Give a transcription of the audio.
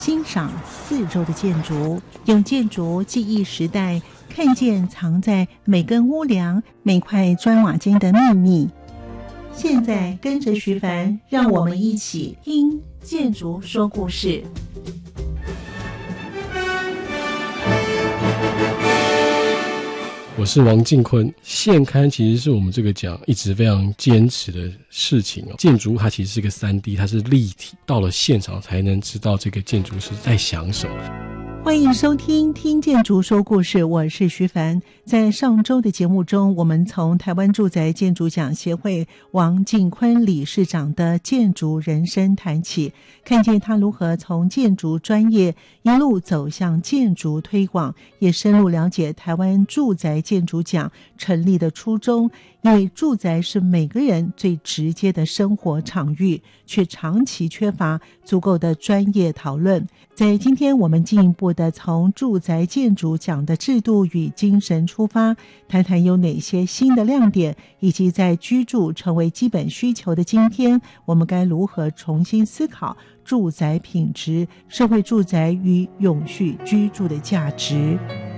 欣赏四周的建筑，用建筑记忆时代，看见藏在每根屋梁、每块砖瓦间的秘密。现在跟着徐凡，让我们一起听建筑说故事。 我是王进坤。现刊其实是我们这个奖一直非常坚持的事情哦。建筑它其实是个 3D， 它是立体，到了现场才能知道这个建筑师在想什么。 欢迎收听听建筑说故事，我是徐凡。在上周的节目中，我们从台湾住宅建筑奖协会王进坤理事长的建筑人生谈起，看见他如何从建筑专业一路走向建筑推广，也深入了解台湾住宅建筑奖成立的初衷。因为住宅是每个人最直接的生活场域，却长期缺乏足够的专业讨论。在今天，我们进一步的从住宅建筑奖的制度与精神出发，谈谈有哪些新的亮点，以及在居住成为基本需求的今天，我们该如何重新思考住宅品质、社会住宅与永续居住的价值。